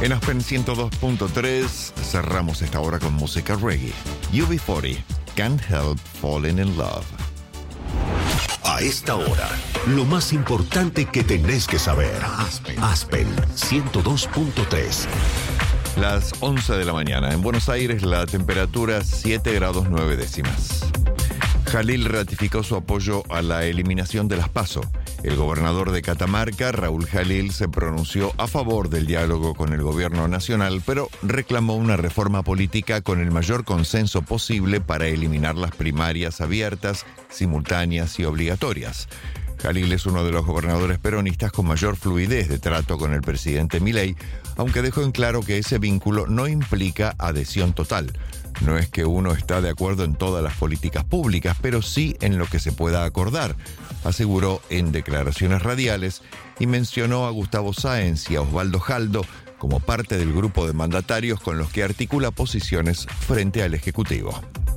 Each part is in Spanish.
En Aspen 102.3 cerramos esta hora con música reggae. UB40, Can't Help Falling in Love. A esta hora, lo más importante que tenés que saber. Aspen 102.3. Las 11 de la mañana. En Buenos Aires la temperatura 7 grados 9 décimas. Jalil ratificó su apoyo a la eliminación de las PASO. El gobernador de Catamarca, Raúl Jalil, se pronunció a favor del diálogo con el gobierno nacional, pero reclamó una reforma política con el mayor consenso posible para eliminar las primarias abiertas, simultáneas y obligatorias. Jalil es uno de los gobernadores peronistas con mayor fluidez de trato con el presidente Milei, aunque dejó en claro que ese vínculo no implica adhesión total. No es que uno está de acuerdo en todas las políticas públicas, pero sí en lo que se pueda acordar, aseguró en declaraciones radiales y mencionó a Gustavo Sáenz y a Osvaldo Jaldo como parte del grupo de mandatarios con los que articula posiciones frente al Ejecutivo.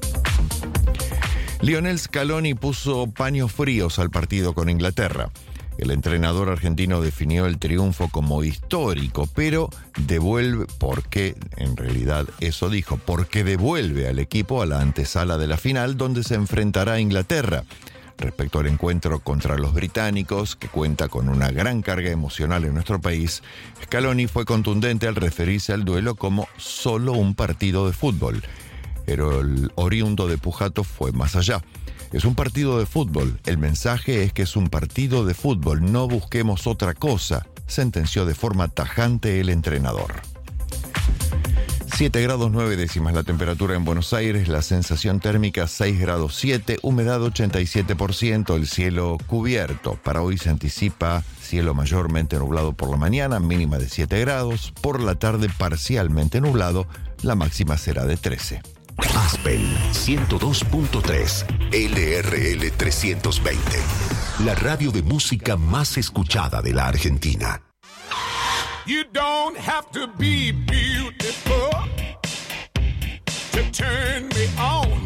Lionel Scaloni puso paños fríos al partido con Inglaterra. El entrenador argentino definió el triunfo como histórico, pero porque devuelve al equipo a la antesala de la final donde se enfrentará a Inglaterra. Respecto al encuentro contra los británicos, que cuenta con una gran carga emocional en nuestro país, Scaloni fue contundente al referirse al duelo como solo un partido de fútbol. Pero el oriundo de Pujato fue más allá. Es un partido de fútbol. El mensaje es que es un partido de fútbol. No busquemos otra cosa, sentenció de forma tajante el entrenador. 7 grados 9 décimas la temperatura en Buenos Aires, la sensación térmica 6 grados 7, humedad 87%, el cielo cubierto. Para hoy se anticipa cielo mayormente nublado por la mañana, mínima de 7 grados. Por la tarde parcialmente nublado, la máxima será de 13. Aspen 102.3, LRL 320, la radio de música más escuchada de la Argentina. You don't have to be beautiful to turn me on.